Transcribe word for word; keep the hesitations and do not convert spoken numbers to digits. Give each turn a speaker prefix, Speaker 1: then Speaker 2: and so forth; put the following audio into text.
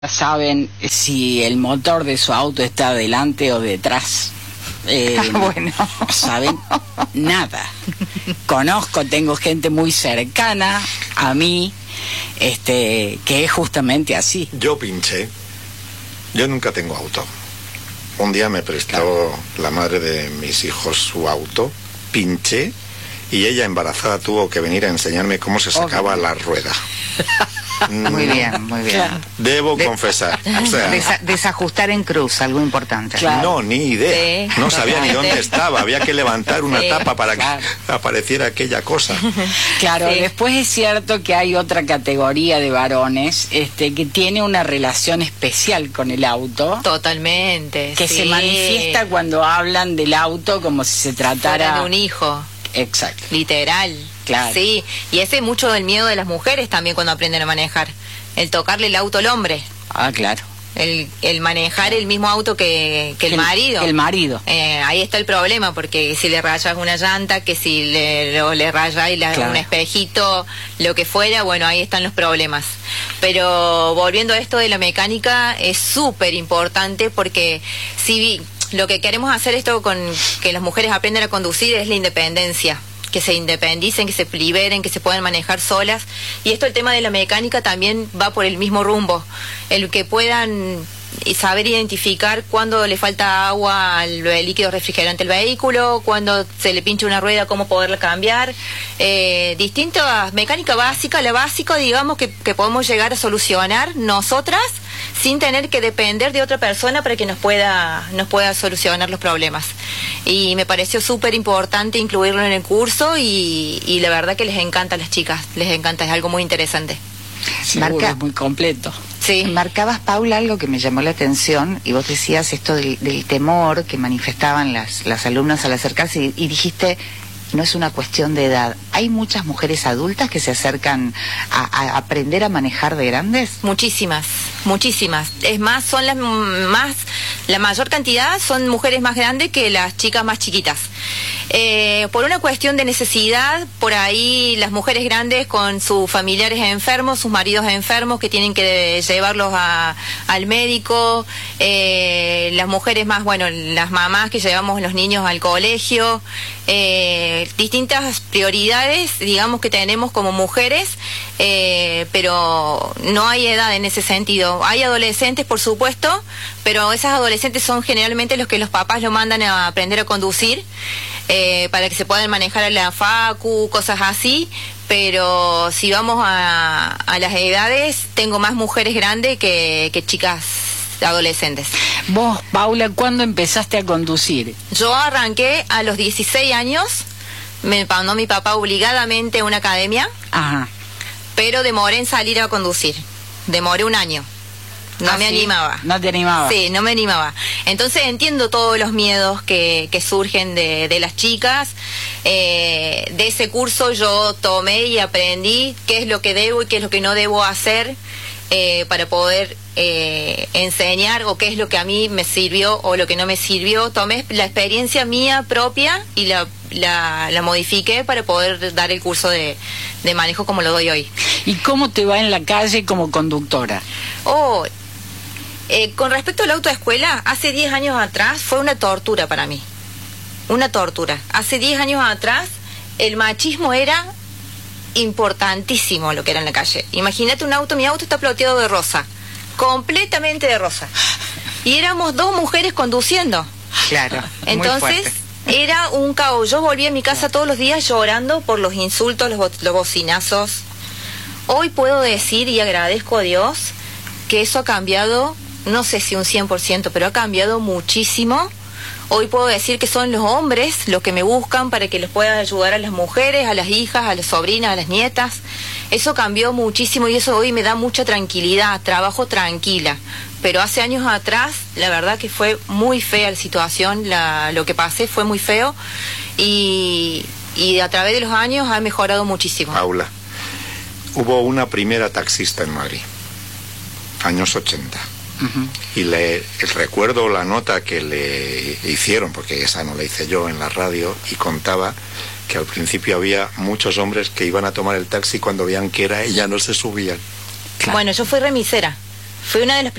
Speaker 1: saben si el motor de su auto está adelante o detrás. Eh,
Speaker 2: bueno.
Speaker 1: Saben nada. Conozco, tengo gente muy cercana a mí, este, que es justamente así.
Speaker 3: Yo pinché. Yo nunca tengo auto. Un día me prestó claro. la madre de mis hijos su auto, pinché y ella embarazada tuvo que venir a enseñarme cómo se sacaba okay. la rueda.
Speaker 2: Muy bien, muy bien.
Speaker 3: Claro. Debo de confesar. O sea,
Speaker 2: Desa desajustar en cruz, algo importante.
Speaker 3: Claro. No, ni idea. Sí, no sabía ni dónde estaba. Había que levantar una sí, tapa para claro. que apareciera aquella cosa.
Speaker 1: Claro,
Speaker 2: sí.
Speaker 1: Después es cierto que hay otra categoría de varones este, que tiene una relación especial con el auto.
Speaker 4: Totalmente.
Speaker 1: Que
Speaker 4: sí.
Speaker 1: se manifiesta cuando hablan del auto como si se tratara
Speaker 4: Fuera de un hijo.
Speaker 1: Exacto.
Speaker 4: Literal.
Speaker 1: Claro.
Speaker 4: Sí, y ese es mucho del miedo de las mujeres también cuando aprenden a manejar. El tocarle el auto al hombre.
Speaker 1: Ah, claro.
Speaker 4: El, el manejar el mismo auto que, que el, el marido.
Speaker 1: El marido.
Speaker 4: Eh, ahí está el problema, porque si le rayas una llanta, que si le, lo, le rayas la, claro. un espejito, lo que fuera, bueno, ahí están los problemas. Pero volviendo a esto de la mecánica, es súper importante porque si lo que queremos hacer esto con que las mujeres aprendan a conducir es la independencia. Que se independicen, que se liberen, que se puedan manejar solas. Y esto, el tema de la mecánica, también va por el mismo rumbo. El que puedan saber identificar cuándo le falta agua al líquido refrigerante al vehículo, cuándo se le pincha una rueda, cómo poderla cambiar. Eh, distintas mecánica básica, la básica, digamos, que, que podemos llegar a solucionar nosotras sin tener que depender de otra persona para que nos pueda, nos pueda solucionar los problemas. Y me pareció súper importante incluirlo en el curso y, y la verdad que les encanta a las chicas, les encanta, es algo muy interesante.
Speaker 1: Seguro, Marca, es muy completo.
Speaker 2: Sí. Marcabas, Paula, algo que me llamó la atención, y vos decías esto del, del temor que manifestaban las, las alumnas al acercarse, y, y dijiste, no es una cuestión de edad. ¿Hay muchas mujeres adultas que se acercan a, a aprender a manejar de grandes?
Speaker 4: Muchísimas, muchísimas. Es más, son las más, la mayor cantidad son mujeres más grandes que las chicas más chiquitas. Eh, por una cuestión de necesidad, por ahí las mujeres grandes con sus familiares enfermos, sus maridos enfermos que tienen que llevarlos a, al médico, eh, las mujeres más, bueno, las mamás que llevamos los niños al colegio, eh, distintas prioridades, digamos, que tenemos como mujeres, eh, pero no hay edad en ese sentido. Hay adolescentes, por supuesto, pero esas adolescentes son generalmente los que los papás lo mandan a aprender a conducir, Eh, para que se puedan manejar a la facu, cosas así, pero si vamos a, a las edades, tengo más mujeres grandes que, que chicas adolescentes.
Speaker 1: Vos, Paula, ¿cuándo empezaste a conducir?
Speaker 4: Yo arranqué a los dieciséis años, me mandó mi papá obligadamente a una academia,
Speaker 1: Ajá.
Speaker 4: pero demoré en salir a conducir, demoré un año. No
Speaker 1: ah,
Speaker 4: me
Speaker 1: sí?
Speaker 4: animaba.
Speaker 1: ¿No te animaba?
Speaker 4: Sí, no me animaba. Entonces entiendo todos los miedos que, que surgen de, de las chicas. Eh, de ese curso yo tomé y aprendí qué es lo que debo y qué es lo que no debo hacer eh, para poder eh, enseñar, o qué es lo que a mí me sirvió o lo que no me sirvió. Tomé la experiencia mía propia y la, la, la modifiqué para poder dar el curso de, de manejo como lo doy hoy.
Speaker 1: ¿Y cómo te va en la calle como conductora?
Speaker 4: Oh... Eh, con respecto al auto de escuela, hace diez años atrás fue una tortura para mí. Una tortura. Hace diez años atrás el machismo era importantísimo lo que era en la calle. Imagínate un auto, mi auto está plateado de rosa. Completamente de rosa. Y éramos dos mujeres conduciendo.
Speaker 2: Claro.
Speaker 4: Entonces era un caos. Yo volví a mi casa todos los días llorando por los insultos, los, bo los bocinazos. Hoy puedo decir y agradezco a Dios que eso ha cambiado. No sé si un cien por ciento, pero ha cambiado muchísimo. Hoy puedo decir que son los hombres los que me buscan para que les pueda ayudar a las mujeres, a las hijas, a las sobrinas, a las nietas. Eso cambió muchísimo y eso hoy me da mucha tranquilidad, trabajo tranquila. Pero hace años atrás, la verdad que fue muy fea la situación, la, lo que pasé fue muy feo y, y a través de los años ha mejorado muchísimo.
Speaker 3: Paula, hubo una primera taxista en Madrid, años ochenta. Uh-huh. Y le recuerdo la nota que le hicieron, porque esa no la hice yo, en la radio, y contaba que al principio había muchos hombres que iban a tomar el taxi, cuando veían que era ella no se subían.
Speaker 4: Claro. Bueno, yo fui remisera. Fue una de las